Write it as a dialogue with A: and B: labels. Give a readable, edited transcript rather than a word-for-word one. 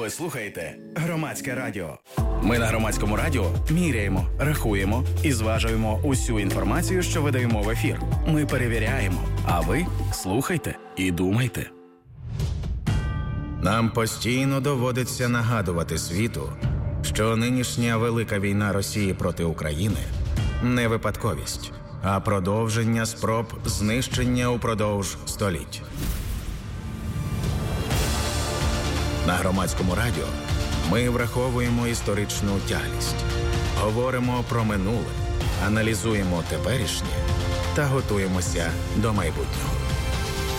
A: Ви слухаєте Громадське радіо. Ми на Громадському радіо міряємо, рахуємо і зважуємо усю інформацію, що видаємо в ефір. Ми перевіряємо, а ви слухайте і думайте.
B: Нам постійно доводиться нагадувати світу, що нинішня велика війна Росії проти України – не випадковість, а продовження спроб знищення упродовж століть. На Громадському радіо ми враховуємо історичну тяглість, говоримо про минуле, аналізуємо теперішнє та готуємося до майбутнього.